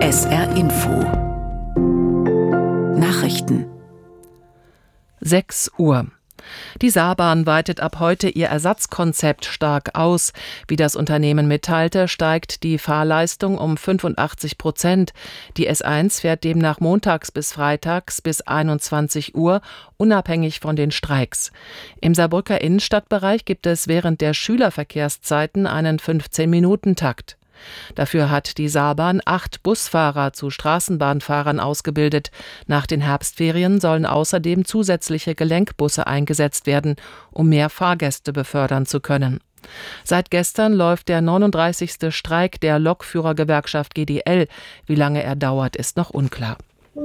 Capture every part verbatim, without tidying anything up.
S R Info Nachrichten. sechs Uhr. Die Saarbahn weitet ab heute ihr Ersatzkonzept stark aus. Wie das Unternehmen mitteilte, steigt die Fahrleistung um fünfundachtzig Prozent. Die S eins fährt demnach montags bis freitags bis einundzwanzig Uhr, unabhängig von den Streiks. Im Saarbrücker Innenstadtbereich gibt es während der Schülerverkehrszeiten einen fünfzehn-Minuten-Takt. Dafür hat die Saarbahn acht Busfahrer zu Straßenbahnfahrern ausgebildet. Nach den Herbstferien sollen außerdem zusätzliche Gelenkbusse eingesetzt werden, um mehr Fahrgäste befördern zu können. Seit gestern läuft der neununddreißigste Streik der Lokführergewerkschaft G D L. Wie lange er dauert, ist noch unklar.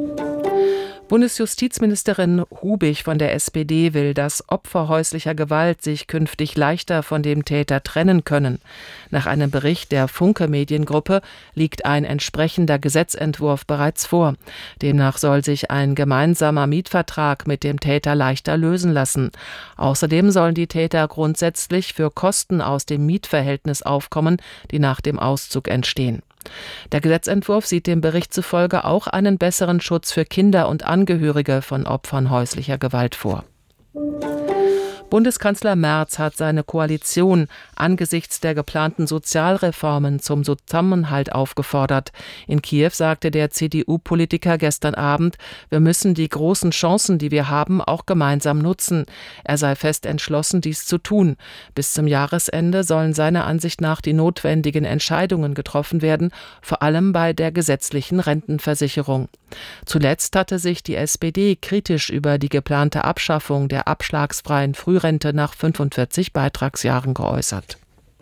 Bundesjustizministerin Hubig von der S P D will, dass Opfer häuslicher Gewalt sich künftig leichter von dem Täter trennen können. Nach einem Bericht der Funke Mediengruppe liegt ein entsprechender Gesetzentwurf bereits vor. Demnach soll sich ein gemeinsamer Mietvertrag mit dem Täter leichter lösen lassen. Außerdem sollen die Täter grundsätzlich für Kosten aus dem Mietverhältnis aufkommen, die nach dem Auszug entstehen. Der Gesetzentwurf sieht dem Bericht zufolge auch einen besseren Schutz für Kinder und Angehörige von Opfern häuslicher Gewalt vor. Bundeskanzler Merz hat seine Koalition angesichts der geplanten Sozialreformen zum Zusammenhalt aufgefordert. In Kiew sagte der C D U-Politiker gestern Abend, wir müssen die großen Chancen, die wir haben, auch gemeinsam nutzen. Er sei fest entschlossen, dies zu tun. Bis zum Jahresende sollen seiner Ansicht nach die notwendigen Entscheidungen getroffen werden, vor allem bei der gesetzlichen Rentenversicherung. Zuletzt hatte sich die S P D kritisch über die geplante Abschaffung der abschlagsfreien Frührente nach fünfundvierzig Beitragsjahren geäußert.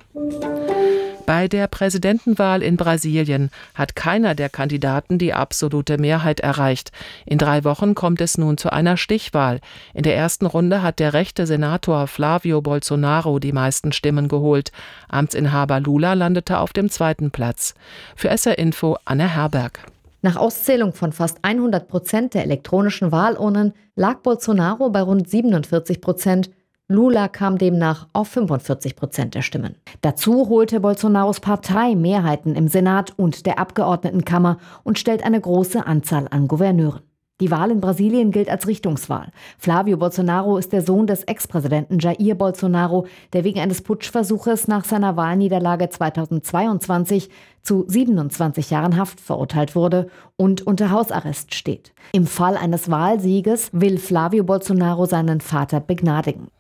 Bei der Präsidentenwahl in Brasilien hat keiner der Kandidaten die absolute Mehrheit erreicht. In drei Wochen kommt es nun zu einer Stichwahl. In der ersten Runde hat der rechte Senator Flávio Bolsonaro die meisten Stimmen geholt. Amtsinhaber Lula landete auf dem zweiten Platz. Für S R Info Anne Herberg. Nach Auszählung von fast hundert Prozent der elektronischen Wahlurnen lag Bolsonaro bei rund siebenundvierzig Prozent. Lula kam demnach auf fünfundvierzig Prozent der Stimmen. Dazu holte Bolsonaros Partei Mehrheiten im Senat und der Abgeordnetenkammer und stellt eine große Anzahl an Gouverneuren. Die Wahl in Brasilien gilt als Richtungswahl. Flávio Bolsonaro ist der Sohn des Ex-Präsidenten Jair Bolsonaro, der wegen eines Putschversuches nach seiner Wahlniederlage zweitausendzweiundzwanzig zu siebenundzwanzig Jahren Haft verurteilt wurde und unter Hausarrest steht. Im Fall eines Wahlsieges will Flávio Bolsonaro seinen Vater begnadigen.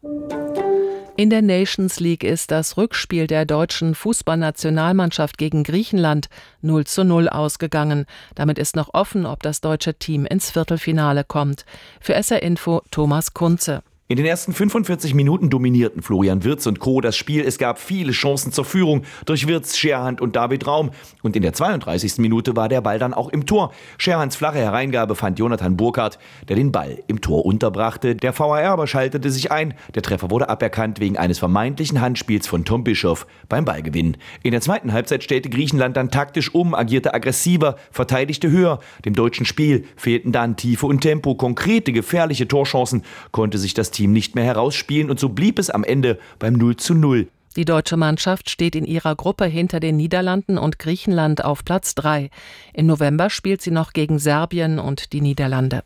In der Nations League ist das Rückspiel der deutschen Fußballnationalmannschaft gegen Griechenland null zu null ausgegangen. Damit ist noch offen, ob das deutsche Team ins Viertelfinale kommt. Für S R Info Thomas Kunze. In den ersten fünfundvierzig Minuten dominierten Florian Wirtz und Co. das Spiel. Es gab viele Chancen zur Führung durch Wirtz, Scherhand und David Raum. Und in der zweiunddreißigsten Minute war der Ball dann auch im Tor. Scherhands flache Hereingabe fand Jonathan Burkhardt, der den Ball im Tor unterbrachte. Der V A R aber schaltete sich ein. Der Treffer wurde aberkannt wegen eines vermeintlichen Handspiels von Tom Bischoff beim Ballgewinn. In der zweiten Halbzeit stellte Griechenland dann taktisch um, agierte aggressiver, verteidigte höher. Dem deutschen Spiel fehlten dann Tiefe und Tempo. Konkrete, gefährliche Torchancen konnte sich das Team nicht mehr herausspielen und so blieb es am Ende beim null zu null. Die deutsche Mannschaft steht in ihrer Gruppe hinter den Niederlanden und Griechenland auf Platz drei. Im November spielt sie noch gegen Serbien und die Niederlande.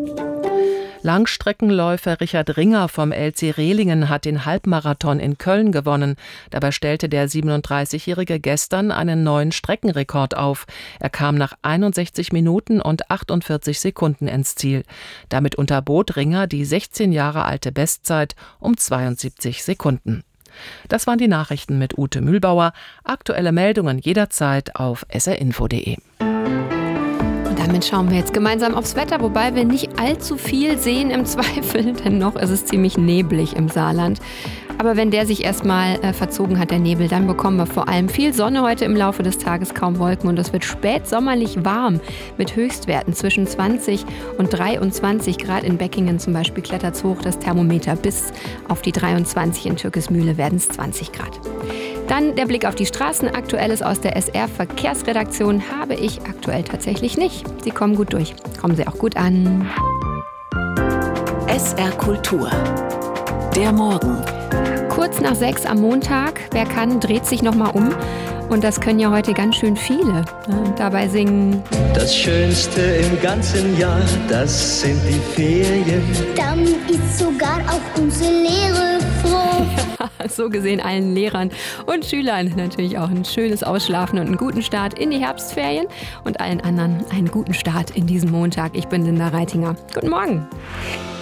Langstreckenläufer Richard Ringer vom L C Rehlingen hat den Halbmarathon in Köln gewonnen. Dabei stellte der siebenunddreißigjährige gestern einen neuen Streckenrekord auf. Er kam nach einundsechzig Minuten und achtundvierzig Sekunden ins Ziel. Damit unterbot Ringer die sechzehn Jahre alte Bestzeit um zweiundsiebzig Sekunden. Das waren die Nachrichten mit Ute Mühlbauer. Aktuelle Meldungen jederzeit auf s r info punkt de. Damit schauen wir jetzt gemeinsam aufs Wetter, wobei wir nicht allzu viel sehen im Zweifel, denn noch ist es ziemlich neblig im Saarland. Aber wenn der sich erstmal äh, verzogen hat, der Nebel, dann bekommen wir vor allem viel Sonne heute im Laufe des Tages, kaum Wolken und es wird spätsommerlich warm mit Höchstwerten zwischen zwanzig und dreiundzwanzig Grad. In Beckingen zum Beispiel klettert es hoch, das Thermometer bis auf die dreiundzwanzig, in Türkismühle werden es zwanzig Grad. Dann der Blick auf die Straßen. Aktuelles aus der S R-Verkehrsredaktion habe ich aktuell tatsächlich nicht. Sie kommen gut durch. Kommen Sie auch gut an. S R Kultur. Der Morgen. Kurz nach sechs am Montag. Wer kann, dreht sich nochmal um Und das können ja heute ganz schön viele. Und dabei singen: Das Schönste im ganzen Jahr, das sind die Ferien. Dann ist sogar auch unsere Lehre froh. So gesehen allen Lehrern und Schülern natürlich auch ein schönes Ausschlafen und einen guten Start in die Herbstferien. Und allen anderen einen guten Start in diesen Montag. Ich bin Linda Reitinger. Guten Morgen.